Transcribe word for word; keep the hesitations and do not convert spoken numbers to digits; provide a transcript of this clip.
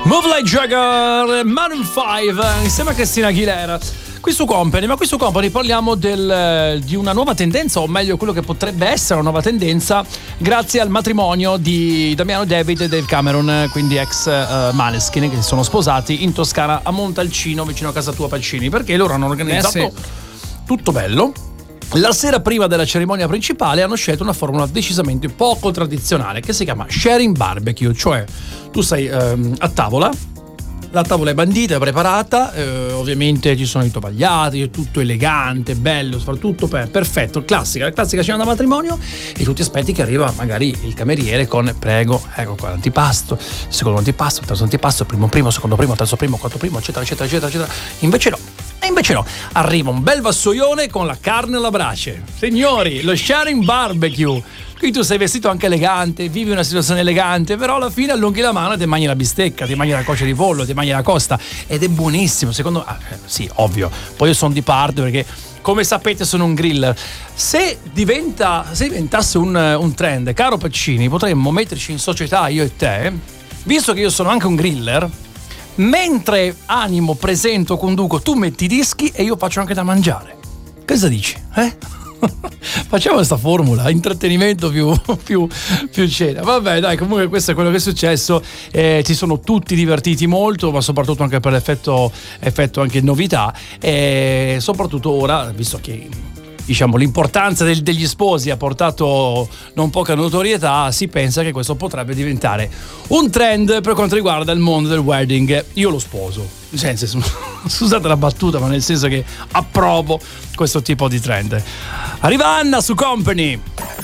Move Like Jagger, Maroon cinque insieme a Christina Aguilera qui su Company. Ma qui su Company parliamo del, di una nuova tendenza, o meglio quello che potrebbe essere una nuova tendenza, grazie al matrimonio di Damiano David e Dave Cameron, quindi ex uh, Maneskin, che si sono sposati in Toscana a Montalcino, vicino a casa tua Pacini, perché loro hanno organizzato eh sì. tutto bello. La sera prima della cerimonia principale hanno scelto una formula decisamente poco tradizionale che si chiama sharing barbecue, cioè tu sei ehm, a tavola, la tavola è bandita, è preparata, eh, ovviamente ci sono i tovagliati, è tutto elegante, bello, soprattutto per, perfetto, classica, la classica cena da matrimonio, e tu ti aspetti che arriva magari il cameriere con prego, ecco qua l'antipasto, secondo antipasto, terzo antipasto, primo primo, secondo primo, terzo primo, quarto primo, eccetera, eccetera, eccetera, eccetera. Invece no. E invece no, arriva un bel vassoione con la carne alla brace. Signori, lo sharing barbecue. Qui tu sei vestito anche elegante, vivi una situazione elegante, però alla fine allunghi la mano e ti mangi la bistecca, ti mangi la coscia di pollo, ti mangi la costa, ed è buonissimo, secondo me. Ah, sì, ovvio. Poi io sono di parte perché, come sapete, sono un griller. Se diventa, se diventasse un, un trend, caro Pacini, potremmo metterci in società io e te, visto che io sono anche un griller. Mentre animo, presento, conduco, tu metti i dischi e io faccio anche da mangiare. Cosa dici? Eh? Facciamo questa formula, intrattenimento più, più, più cena. Vabbè, dai, comunque questo è quello che è successo. Eh, ci sono tutti divertiti molto, ma soprattutto anche per l'effetto effetto anche novità. E soprattutto ora, visto che diciamo l'importanza del, degli sposi ha portato non poca notorietà, si pensa che questo potrebbe diventare un trend per quanto riguarda il mondo del wedding. Io lo sposo, nel senso, scusate la battuta, ma nel senso che approvo questo tipo di trend. Arriva Anna su Company.